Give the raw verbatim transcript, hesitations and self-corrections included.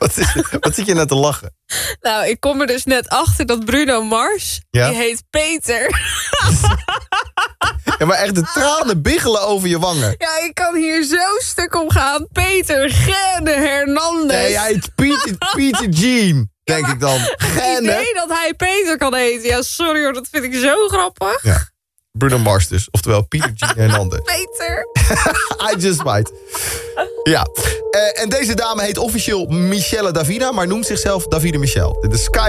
Wat, is, wat zit je net te lachen? Nou, ik kom er dus net achter dat Bruno Mars, Ja? die heet Peter. Ja, maar echt de tranen biggelen over je wangen. Ja, ik kan hier zo stuk om gaan. Peter Genne Hernandez. Nee, hij heet Peter, Peter Jean, denk ik dan. Het Genne. idee dat hij Peter kan heten. Ja, sorry hoor, dat vind ik zo grappig. Ja. Bruno Mars dus, oftewel Peter Jean Hernandez. Peter. I just might. Ja, uh, en deze dame heet officieel Michelle Davina, maar noemt zichzelf Davide Michel. Dit is Sky.